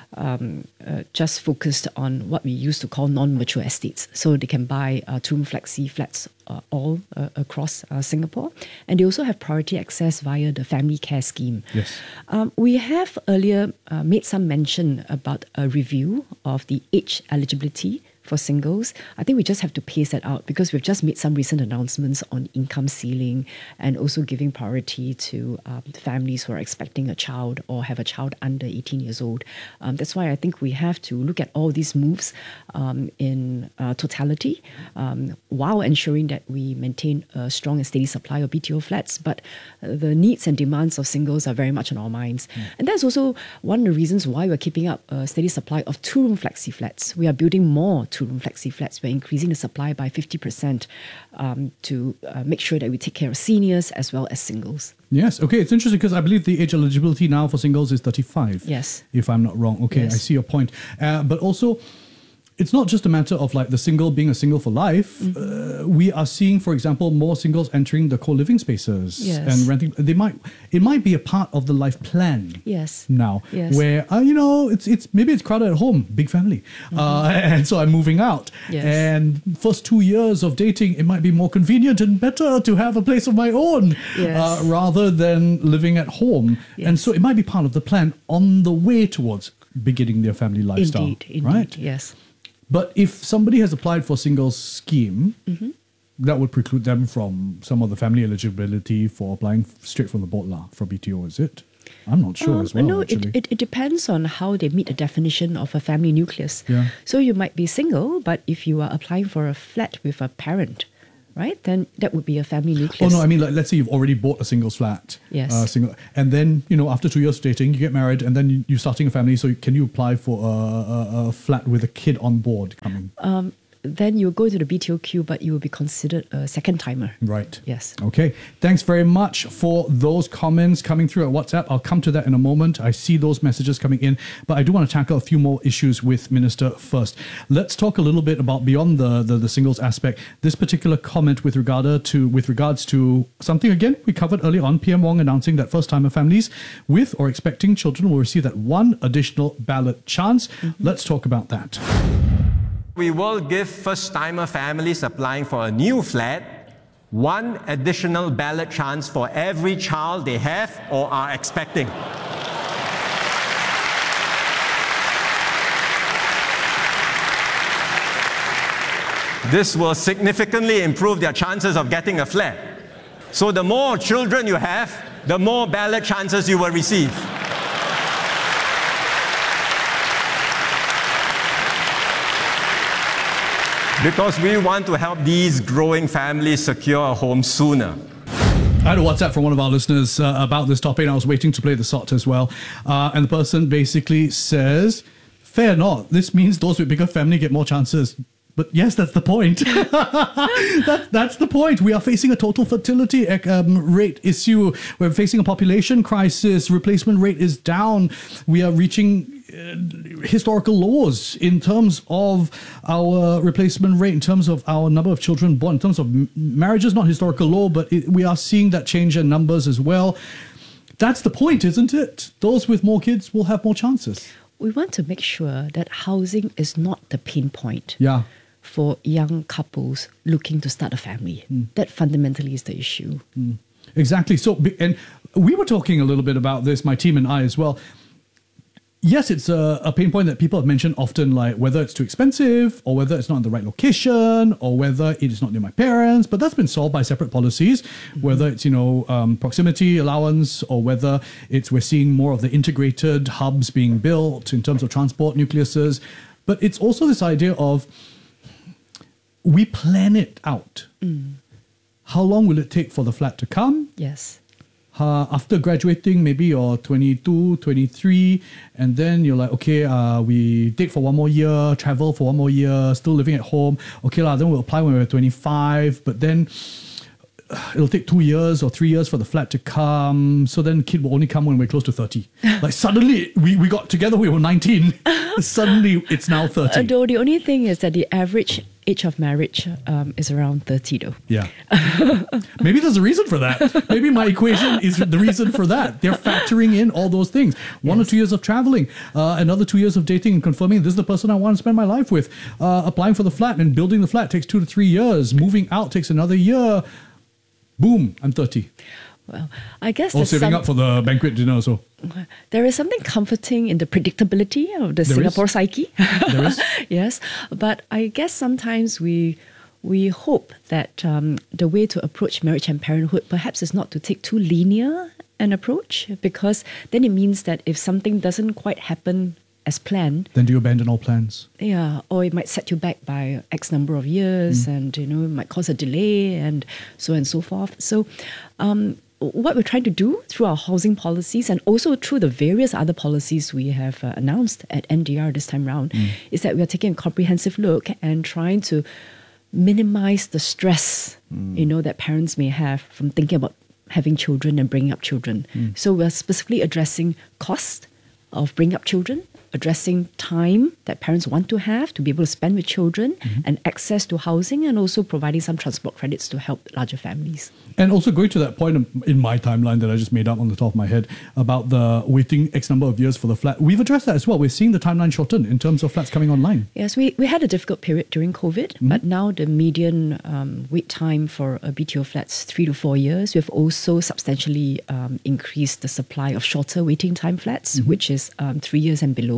um, uh, just focused on what we used to call non-mature estates. So they can buy uh, two-room flexi flats uh, all uh, across uh, Singapore, and they also have priority access via the family care scheme. Yes. Um, we have earlier uh, made some mention about a review of the age eligibility for singles. I think we just have to pace that out because we've just made some recent announcements on income ceiling and also giving priority to um, families who are expecting a child or have a child under eighteen years old. Um, that's why I think we have to look at all these moves um, in uh, totality um, while ensuring that we maintain a strong and steady supply of B T O flats. But uh, the needs and demands of singles are very much on our minds. Mm. And that's also one of the reasons why we're keeping up a steady supply of two-room flexi flats. We are building more two-room flexi flats. We're increasing the supply by fifty percent um, to uh, make sure that we take care of seniors as well as singles. Yes. Okay. It's interesting because I believe the age eligibility now for singles is thirty-five. Yes. If I'm not wrong. Okay. Yes. I see your point. Uh, but also, it's not just a matter of like the single being a single for life. Mm-hmm. Uh, we are seeing, for example, more singles entering the co-living spaces Yes. and renting. They might, it might be a part of the life plan. Yes. Now, Yes. where uh, you know, it's it's maybe it's crowded at home, big family, Mm-hmm. uh, and so I'm moving out. Yes. And first two years of dating, it might be more convenient and better to have a place of my own, Yes. uh, rather than living at home. And so it might be part of the plan on the way towards beginning their family lifestyle. Indeed, indeed, right? yes. But if somebody has applied for singles scheme, Mhm. that would preclude them from some of the family eligibility for applying straight from the board lah for B T O, is it? I'm not sure Um, as well. No, actually. it, it, it depends on how they meet the definition of a family nucleus. Yeah. So you might be single, but if you are applying for a flat with a parent, right, then that would be a family Oh nucleus. no, I mean, like, let's say you've already bought a singles flat. Yes. Uh, single, and then, you know, after two years dating, you get married, and then you- you're starting a family. So can you apply for a, a, a flat with a kid on board coming? Um, then you go to the B T O queue, but you will be considered a second timer. Right. Yes. Okay. Thanks very much for those comments coming through at WhatsApp. I'll come to that in a moment. I see those messages coming in, but I do want to tackle a few more issues with Minister first. Let's talk a little bit about beyond the, the, the singles aspect. This particular comment with regard to with regards to something again we covered earlier on. P M Wong announcing that first-timer families with or expecting children will receive that one additional ballot chance. Mm-hmm. Let's talk about that. We will give first-timer families applying for a new flat one additional ballot chance for every child they have or are expecting. This will significantly improve their chances of getting a flat. So the more children you have, the more ballot chances you will receive. Because we want to help these growing families secure a home sooner. I had a WhatsApp from one of our listeners uh, about this topic, and I was waiting to play the S O T as well. Uh, and the person basically says, fair not, this means those with bigger family get more chances. But yes, that's the point. that, that's the point. We are facing a total fertility um, rate issue. We're facing a population crisis. Replacement rate is down. We are reaching uh, historical lows in terms of our replacement rate, in terms of our number of children born, in terms of m- marriages, not historical low, but it, we are seeing that change in numbers as well. That's the point, isn't it? Those with more kids will have more chances. We want to make sure that housing is not the pain point. Yeah. For young couples looking to start a family. Mm. That fundamentally is the issue. Mm. Exactly. So, and we were talking a little bit about this, my team and I as well. Yes, it's a, a pain point that people have mentioned often, like whether it's too expensive or whether it's not in the right location or whether it is not near my parents, but that's been solved by separate policies, mm-hmm. whether it's, you know, um, proximity allowance or whether it's we're seeing more of the integrated hubs being built in terms of transport nucleuses. But it's also this idea of we plan it out. Mm. How long will it take for the flat to come? Yes. Uh, after graduating, maybe you're twenty-two, twenty-three, and then you're like, okay, uh, we date for one more year, travel for one more year, still living at home. Okay, lah, then we'll apply when we're twenty-five, but then uh, it'll take two years or three years for the flat to come. So then kid will only come when we're close to thirty. Like suddenly, we, we got together, we were nineteen. Suddenly, it's now thirty. Uh, though the only thing is that the average age of marriage um, is around thirty though. Yeah. Maybe there's a reason for that. Maybe my equation is the reason for that. They're factoring in all those things. One yes. or two years of traveling, uh, another two years of dating and confirming this is the person I want to spend my life with. Uh, applying for the flat and building the flat takes two to three years. Moving out takes another year. Boom, I'm thirty. Well, I guess or saving some, up for the banquet dinner also. There is something comforting in the predictability of the there Singapore is. psyche. There is. Yes, but I guess sometimes we we hope that um, the way to approach marriage and parenthood perhaps is not to take too linear an approach, because then it means that if something doesn't quite happen as planned, then do you abandon all plans? Yeah, or it might set you back by X number of years, mm. and you know it might cause a delay, and so on and so forth. So. Um, What we're trying to do through our housing policies and also through the various other policies we have uh, announced at N D R this time round mm. is that we are taking a comprehensive look and trying to minimize the stress, mm. you know, that parents may have from thinking about having children and bringing up children. Mm. So we're specifically addressing cost of bringing up children, addressing time that parents want to have to be able to spend with children, mm-hmm. and access to housing, and also providing some transport credits to help larger families. And also going to that point in my timeline that I just made up on the top of my head about the waiting X number of years for the flat, we've addressed that as well. We're seeing the timeline shorten in terms of flats coming online. Yes, we, we had a difficult period during COVID, mm-hmm. but now the median um, wait time for a B T O flat's three to four years. We've also substantially um, increased the supply of shorter waiting time flats, mm-hmm. which is um, three years and below.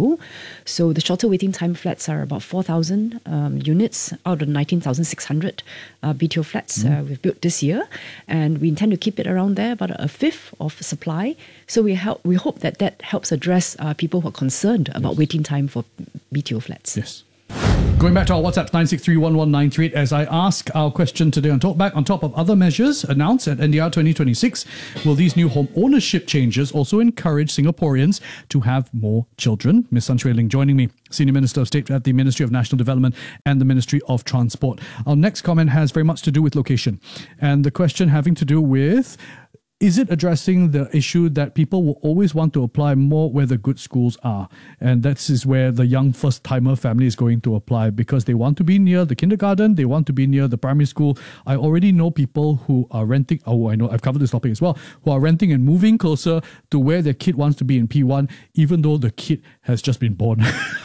low. So the shorter waiting time flats are about four thousand um, units out of nineteen thousand six hundred uh, B T O flats Mm. uh, we've built this year. And we intend to keep it around there, about a fifth of supply. So we help. We hope that that helps address uh, people who are concerned about waiting time for B T O flats. Yes. Going back to our WhatsApp nine six three one one nine three eight, as I ask our question today on Talkback, on top of other measures announced at N D R twenty twenty-six, will these new home ownership changes also encourage Singaporeans to have more children? Miz Sun Shui Ling joining me, Senior Minister of State at the Ministry of National Development and the Ministry of Transport. Our next comment has very much to do with location, and the question having to do with, is it addressing the issue that people will always want to apply more where the good schools are? And that is where the young first-timer family is going to apply, because they want to be near the kindergarten, they want to be near the primary school. I already know people who are renting, oh, I know, I've covered this topic as well, who are renting and moving closer to where their kid wants to be in P one, even though the kid has just been born.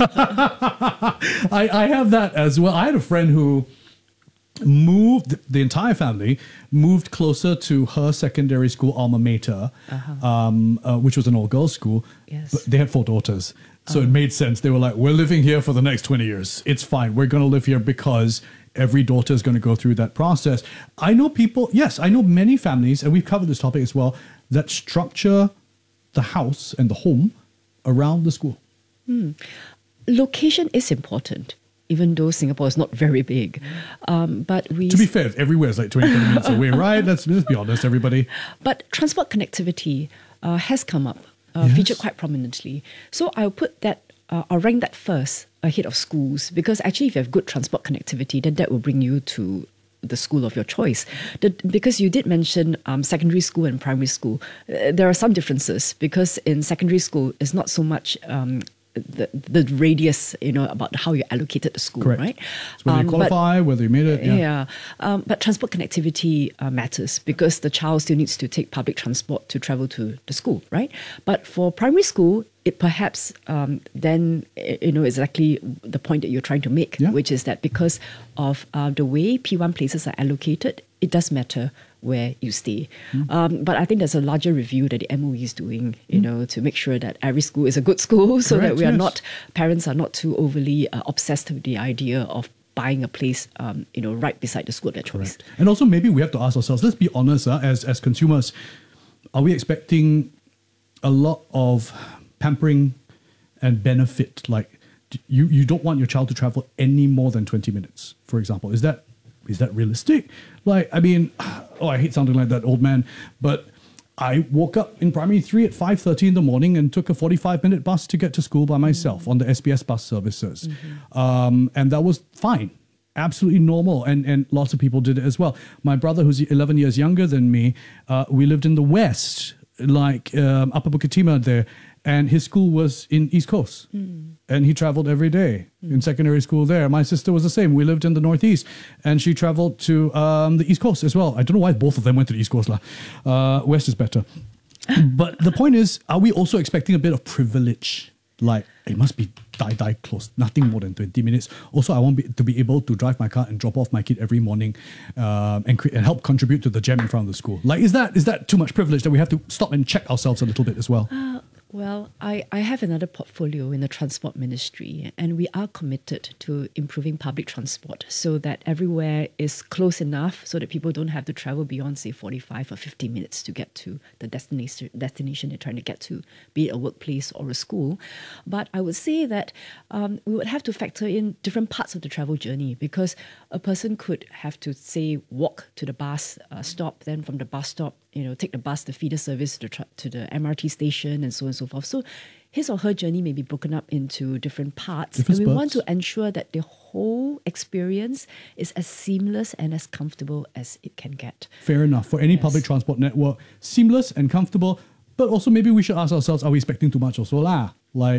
I, I have that as well. I had a friend who moved, the entire family moved closer to her secondary school alma mater, Uh-huh. um, uh, which was an all-girls school. Yes. But they had four daughters. So it made sense. They were like, we're living here for the next twenty years. It's fine. We're going to live here because every daughter is going to go through that process. I know people, yes, I know many families, and we've covered this topic as well, that structure the house and the home around the school. Hmm. Location is important, even though Singapore is not very big. Um, but we To be fair, everywhere is like twenty, thirty minutes away, right? Let's, let's be honest, everybody. But transport connectivity uh, has come up, uh, Yes. featured quite prominently. So I'll put that, uh, I'll rank that first ahead of schools, because actually if you have good transport connectivity, then that will bring you to the school of your choice. The, because you did mention um, secondary school and primary school. Uh, there are some differences, because in secondary school, it's not so much um, the, the radius, you know, about how you allocated the school, Correct. right? So whether Um, you but- qualify, whether you made it. Yeah. yeah, um, but transport connectivity uh, matters, because the child still needs to take public transport to travel to the school, right? But for primary school, it perhaps um, then, eh, you know, exactly the point that you're trying to make, which is that because of uh, the way P one places are allocated, it does matter where you stay. Mm. Um, but I think there's a larger review that the M O E is doing, you know, to make sure that every school is a good school, so that Correct, we are yes. not, parents are not too overly uh, obsessed with the idea of buying a place, um, you know, right beside the school of their choice. And also maybe we have to ask ourselves, let's be honest, uh, as, as consumers, are we expecting a lot of pampering and benefit? Like d- you, you don't want your child to travel any more than twenty minutes, for example. Is that is that realistic? Like, I mean, oh, I hate sounding like that old man, but I woke up in primary three at five thirty in the morning and took a forty-five minute bus to get to school by myself mm-hmm. on the S B S bus services. Mm-hmm. Um, and that was fine. Absolutely normal. And, and lots of people did it as well. My brother, who's eleven years younger than me, uh, we lived in the West, like um, Upper Bukit Timah there. And his school was in East Coast. Mm. And he traveled every day mm. in secondary school there. My sister was the same. We lived in the Northeast. And she traveled to um, the East Coast as well. I don't know why both of them went to the East Coast. Uh, West is better. But the point is, are we also expecting a bit of privilege? Like, it must be die, die close, nothing more than twenty minutes. Also, I want be, to be able to drive my car and drop off my kid every morning um, and, cre- and help contribute to the jam in front of the school. Like, is that is that too much privilege that we have to stop and check ourselves a little bit as well? Uh, Well, I, I have another portfolio in the transport ministry, and we are committed to improving public transport so that everywhere is close enough so that people don't have to travel beyond, say, forty-five or fifty minutes to get to the destination, destination they're trying to get to, be it a workplace or a school. But I would say that um, we would have to factor in different parts of the travel journey, because a person could have to, say, walk to the bus uh, stop, then from the bus stop, you know, take the bus, the feeder service to the, tra- to the M R T station, and so on and so forth. So his or her journey may be broken up into different parts. Different and we spots. want to ensure that the whole experience is as seamless and as comfortable as it can get. Fair enough. For any public transport network, seamless and comfortable. But also maybe we should ask ourselves, are we expecting too much also lah? Like,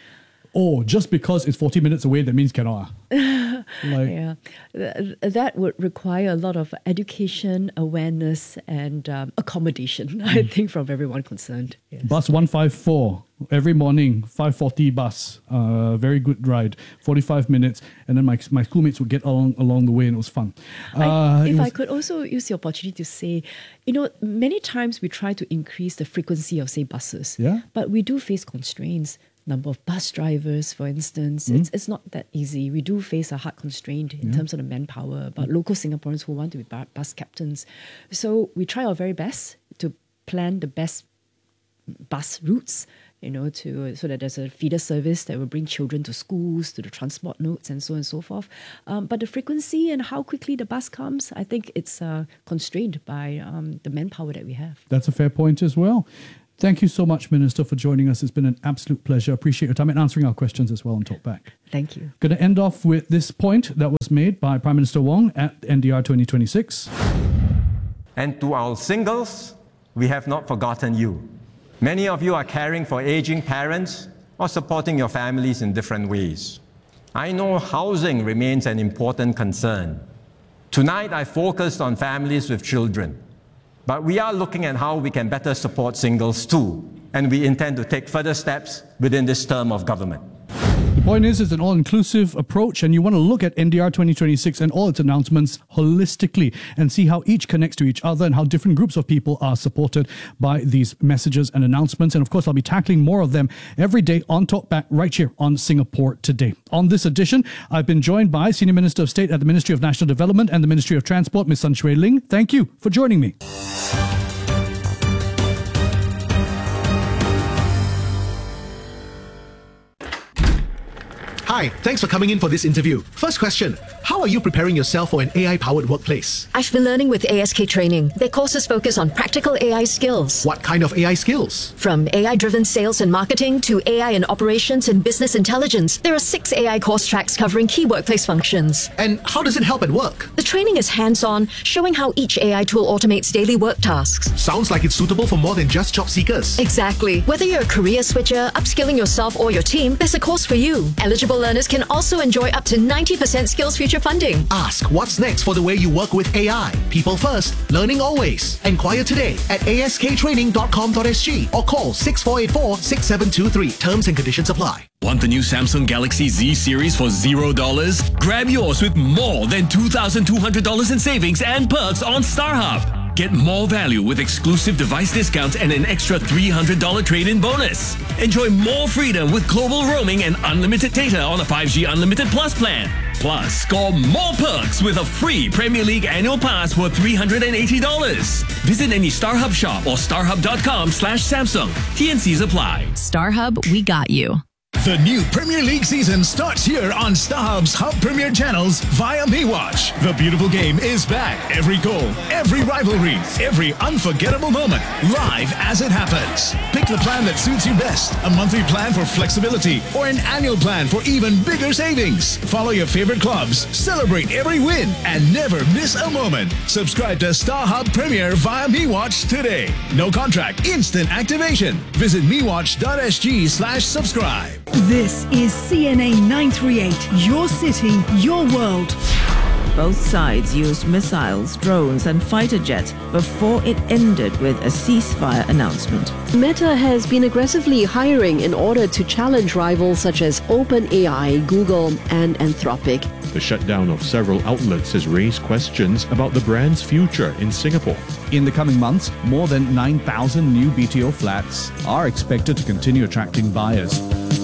oh, just because it's forty minutes away, that means cannot. ah? Like, yeah, Th- that would require a lot of education, awareness, and um, accommodation, I think, from everyone concerned. Yes. Bus one five four, every morning, five forty bus, uh, very good ride, forty-five minutes, and then my my schoolmates would get along along the way, and it was fun. Uh, I, it if was- I could also use the opportunity to say, you know, many times we try to increase the frequency of, say, buses, Yeah. but we do face constraints. number of bus drivers, for instance. Mm. It's, it's not that easy. We do face a hard constraint in Yeah. terms of the manpower, but local Singaporeans who want to be bu- bus captains. So we try our very best to plan the best bus routes, you know, to so that there's a feeder service that will bring children to schools, to the transport nodes, and so on and so forth. Um, but the frequency and how quickly the bus comes, I think it's uh, constrained by um, the manpower that we have. That's a fair point as well. Thank you so much, Minister, for joining us. It's been an absolute pleasure. Appreciate your time and answering our questions as well on Talkback. Thank you. Going to end off with this point that was made by Prime Minister Wong at N D R twenty twenty-six. And to our singles, we have not forgotten you. Many of you are caring for aging parents or supporting your families in different ways. I know housing remains an important concern. Tonight, I focused on families with children, but we are looking at how we can better support singles too, and we intend to take further steps within this term of government. The point is, it's an all-inclusive approach, and you want to look at N D R twenty twenty-six and all its announcements holistically and see how each connects to each other and how different groups of people are supported by these messages and announcements. And of course, I'll be tackling more of them every day on Talkback right here on Singapore Today. On this edition, I've been joined by Senior Minister of State at the Ministry of National Development and the Ministry of Transport, Miz Sun Shui Ling. Thank you for joining me. Hi, thanks for coming in for this interview. First question, how are you preparing yourself for an A I-powered workplace? I've been learning with A S K Training. Their courses focus on practical A I skills. What kind of A I skills? From A I-driven sales and marketing to A I in operations and business intelligence, there are six A I course tracks covering key workplace functions. And how does it help at work? The training is hands-on, showing how each A I tool automates daily work tasks. Sounds like it's suitable for more than just job seekers. Exactly. Whether you're a career switcher, upskilling yourself or your team, there's a course for you. Eligible learners can also enjoy up to ninety percent Skills Future funding. Ask what's next for the way you work with A I. People first, learning always. Enquire today at a s k training dot com dot s g or call six four eight four, six seven two three. Terms and conditions apply. Want the new Samsung Galaxy Z series for zero dollars? Grab yours with more than two thousand two hundred dollars in savings and perks on StarHub. Get more value with exclusive device discounts and an extra three hundred dollars trade-in bonus. Enjoy more freedom with global roaming and unlimited data on a five G Unlimited Plus plan. Plus, score more perks with a free Premier League annual pass worth three hundred eighty dollars. Visit any StarHub shop or starhub dot com slash Samsung. T and Cs apply. StarHub, we got you. The new Premier League season starts here on StarHub's Hub Premier channels via MeWatch. The beautiful game is back. Every goal, every rivalry, every unforgettable moment, live as it happens. Pick the plan that suits you best. A monthly plan for flexibility or an annual plan for even bigger savings. Follow your favorite clubs, celebrate every win, and never miss a moment. Subscribe to StarHub Premier via MeWatch today. No contract, instant activation. Visit mewatch dot s g slash subscribe. This is C N A nine three eight, your city, your world. Both sides used missiles, drones, and fighter jets before it ended with a ceasefire announcement. Meta has been aggressively hiring in order to challenge rivals such as OpenAI, Google, and Anthropic. The shutdown of several outlets has raised questions about the brand's future in Singapore. In the coming months, more than nine thousand new B T O flats are expected to continue attracting buyers.